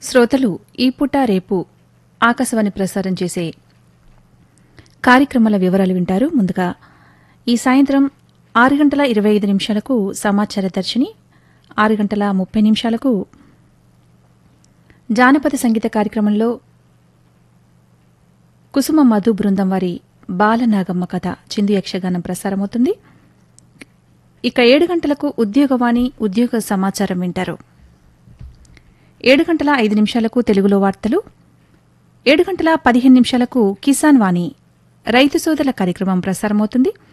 శ్రోతలు ఈ పూట రేపు ఆకాశవాణి ప్రసారం చేసే కార్యక్రమాల వివరాలు వింటారు. ముందుగా ఈ సాయంత్రం 6:25 సమాచార దర్శిని, 6:30 జానపద సంగీత కార్యక్రమంలో కుసుమ మధు బృందం వారి బాలనాగమ్మ కథ చిందు యక్షగానం ప్రసారమవుతుంది. ఇక 7 గంటలకు ఉద్యోగవాణి ఉద్యోగ సమాచారం వింటారు. 7:05 తెలుగులో వార్తలు, 7:15 కిసాన్ వాణి రైతు సోదరుల కార్యక్రమం ప్రసారమవుతుంది.